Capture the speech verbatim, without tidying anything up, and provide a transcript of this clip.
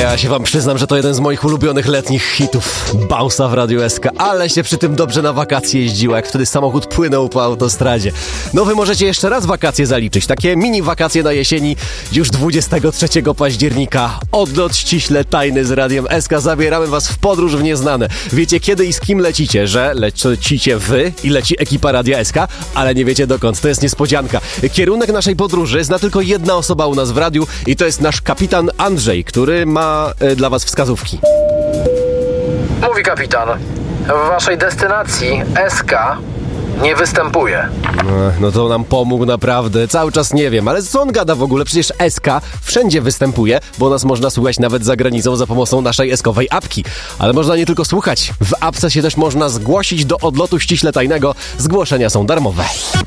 Ja się wam przyznam, że to jeden z moich ulubionych letnich hitów. Bounce'a w Radiu S K, ale się przy tym dobrze na wakacje jeździło, jak wtedy samochód płynął po autostradzie. No wy możecie jeszcze raz wakacje zaliczyć, takie mini wakacje na jesieni, już dwudziestego trzeciego października. Odlot ściśle tajny z Radiem S K, zabieramy was w podróż w nieznane. Wiecie kiedy i z kim lecicie, że lecicie wy i leci ekipa Radia S K, ale nie wiecie dokąd, to jest niespodzianka. Kierunek naszej podróży zna tylko jedna osoba u nas w radiu i to jest nasz kapitan Andrzej, który ma y, dla was wskazówki. Mówi kapitan, w waszej destynacji S K nie występuje. No, no to nam pomógł naprawdę, cały czas nie wiem, ale co on gada w ogóle? Przecież S K wszędzie występuje, bo nas można słuchać nawet za granicą za pomocą naszej eskowej apki. Ale można nie tylko słuchać, w apce się też można zgłosić do odlotu ściśle tajnego, zgłoszenia są darmowe.